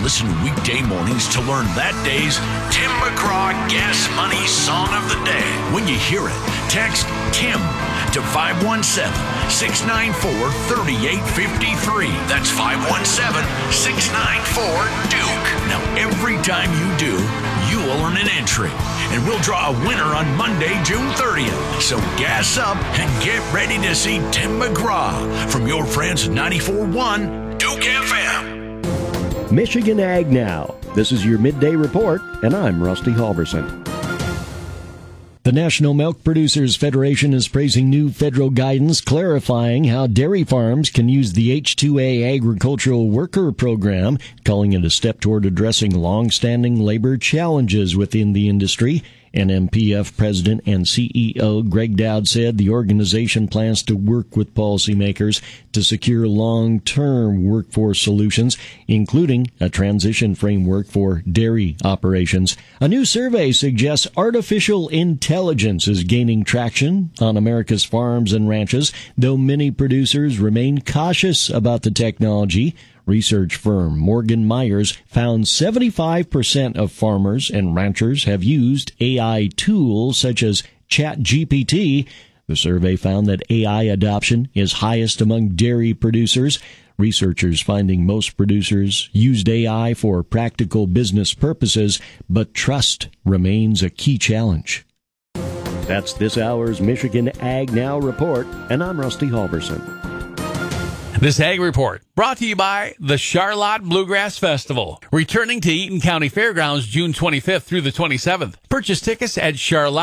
listen weekday mornings to learn that day's Tim McGraw Gas Money Song of the Day. When you hear it, text Tim to 517-694-3853. That's 517-694-DUKE. Now, every time you do, you will earn an entry, and we'll draw a winner on Monday, June 30th. So gas up and get ready to see Tim McGraw from your friends at 94.1 Duke FM. Michigan Ag Now. This is your midday report, and I'm Rusty Halverson. The National Milk Producers Federation is praising new federal guidance clarifying how dairy farms can use the H-2A agricultural worker program, calling it a step toward addressing long-standing labor challenges within the industry. NMPF President and CEO Greg Dowd said the organization plans to work with policymakers to secure long-term workforce solutions, including a transition framework for dairy operations. A new survey suggests artificial intelligence is gaining traction on America's farms and ranches, though many producers remain cautious about the technology. Research firm Morgan Myers found 75% of farmers and ranchers have used AI tools such as ChatGPT. The survey found that AI adoption is highest among dairy producers. Researchers finding most producers used AI for practical business purposes, but trust remains a key challenge. That's this hour's Michigan Ag Now report, and I'm Rusty Halverson. This Ag Report brought to you by the Charlotte Bluegrass Festival, returning to Eaton County Fairgrounds June 25th through the 27th. Purchase tickets at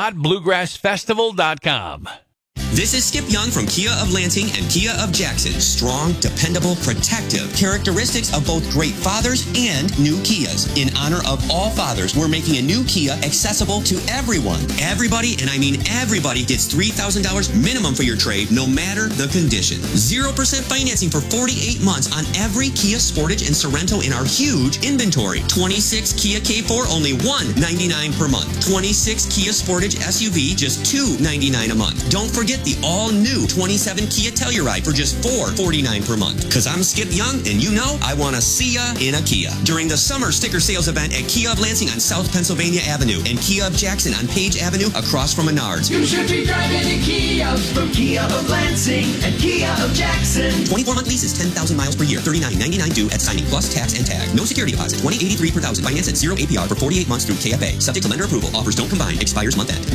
charlottebluegrassfestival.com. This is Skip Young from Kia of Lansing and Kia of Jackson. Strong, dependable, protective. Characteristics of both great fathers and new Kias. In honor of all fathers, we're making a new Kia accessible to everyone. Everybody, and I mean everybody, gets $3,000 minimum for your trade, no matter the condition. 0% financing for 48 months on every Kia Sportage and Sorento in our huge inventory. 26 Kia K4, only $199 per month. 26 Kia Sportage SUV, just $299 a month. Don't forget the all-new 27 Kia Telluride for just $449 per month. Because I'm Skip Young, and you know I want to see ya in a Kia. During the summer sticker sales event at Kia of Lansing on South Pennsylvania Avenue and Kia of Jackson on Page Avenue across from Menards. You should be driving a Kia from Kia of Lansing and Kia of Jackson. 24-month leases, 10,000 miles per year, $39.99 due at signing plus tax and tag. No security deposit, $20.83 per thousand. Finance at 0 APR for 48 months through KFA. Subject to lender approval. Offers don't combine. Expires month end.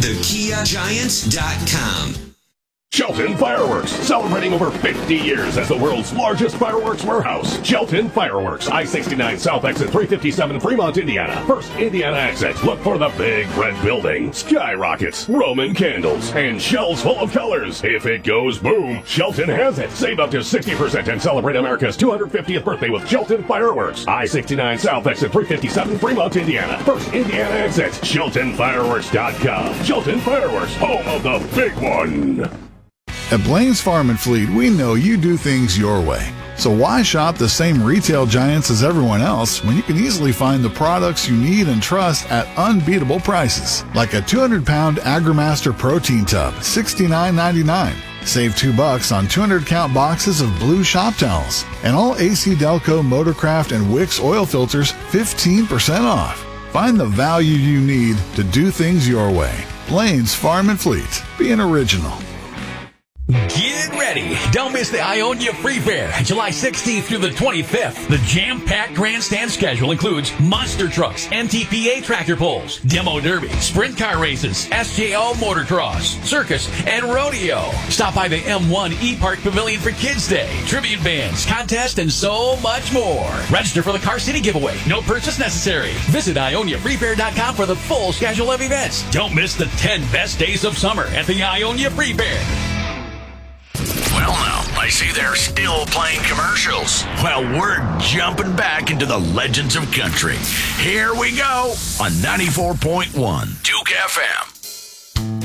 TheKiaGiants.com. Shelton Fireworks, celebrating over 50 years as the world's largest fireworks warehouse. Shelton Fireworks, I-69 South exit 357, Fremont, Indiana. First Indiana exit. Look for the big red building, skyrockets, Roman candles, and shells full of colors. If it goes boom, Shelton has it. Save up to 60% and celebrate America's 250th birthday with Shelton Fireworks. I-69 South exit 357, Fremont, Indiana. First Indiana exit. SheltonFireworks.com. Shelton Fireworks, home of the big one. At Blaine's Farm and Fleet, we know you do things your way. So why shop the same retail giants as everyone else when you can easily find the products you need and trust at unbeatable prices? Like a 200-pound AgriMaster protein tub, $69.99. Save $2 on 200-count boxes of blue shop towels. And all AC Delco, Motorcraft, and Wix oil filters, 15% off. Find the value you need to do things your way. Blaine's Farm and Fleet. Be an original. Get ready. Don't miss the Ionia Free Fair, July 16th through the 25th. The jam-packed grandstand schedule includes monster trucks, NTPA tractor pulls, demo derby, sprint car races, SJO motocross, circus, and rodeo. Stop by the M1 E-Park Pavilion for Kids Day, tribute bands, contest, and so much more. Register for the Car City giveaway. No purchase necessary. Visit IoniaFreeFair.com for the full schedule of events. Don't miss the 10 best days of summer at the Ionia Free Fair. Well, now, I see they're still playing commercials. Well, we're jumping back into the legends of country. Here we go on 94.1 Duke FM.